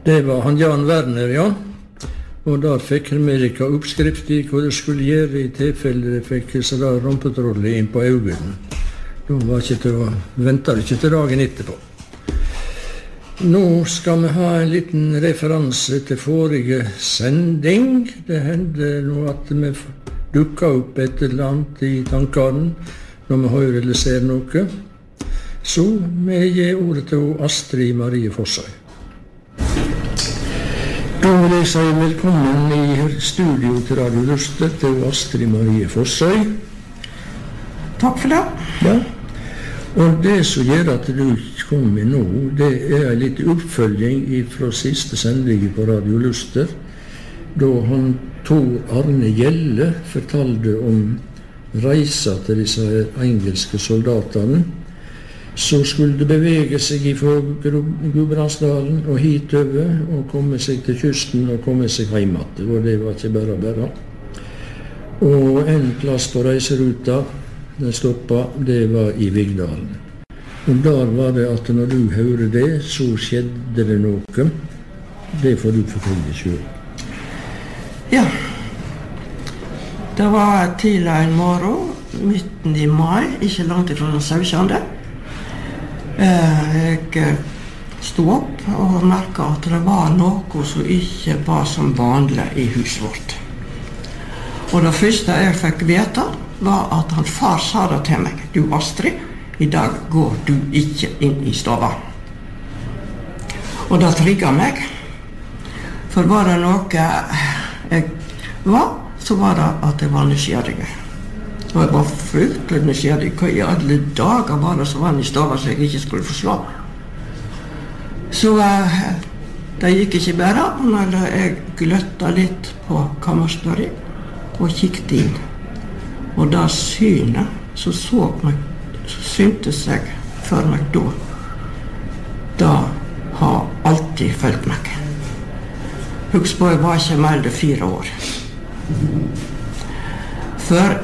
Det var han Jan Werner, ja. Og der fikk Amerika oppskrift i hva det skulle gjøre i tilfelle det fikk sånn rumpetrolle inn på øynene. Ventet ikke til dagen etterpå. Nå skal vi ha en liten referanse til forrige sending. Det hendte nå at vi dukket opp et eller annet i tankene når vi hører eller ser noe. Så vi gir ordet til Astrid Marie Fossøy. Da vil jeg si velkommen i studio til Radio Luster til Astrid Marie Fossøy. Takk for det. Ja. Og det som gjør at du kommer nå, det er en litt oppfølging fra siste sending på Radio Luster, da han Tor Arne Gjelle fortalte om reisa til disse engelske soldatene, så skulle det bevege seg fra Gudbrandsdalen og hitover, og komme seg til kysten og komme seg hjem igjen. Og det var ikke bare. Og en plass på reiseruta, den stoppet, det var i Vigdalen. Og der var det at når du hører det, så skjedde det noe. Det får du fortelle selv. Ja. Det var tidlig en morgen, midten i mai, ikke langt ifra den 17. Jeg stod opp og merket at det var noe som ikke var som vanlig i huset vårt. Og det første jeg fikk vite var at han far sa det til meg: «Du Astrid, i dag går du ikke inn i stova.» Og det trigget meg. For var det noe jeg var, så var det at jeg var nysgjerrig. Og jeg var fryktelig nysgjerrig. Hva i alle dager var det som var i stova så jeg ikke skulle forslå? Så det gikk ikke bare, når jeg gløtta litt på kammerstøret og kikket inn. Og da synet, så syntes jeg for meg da. Da har alltid følt meg. Husk på, jeg var ikke mer enn 4 år. For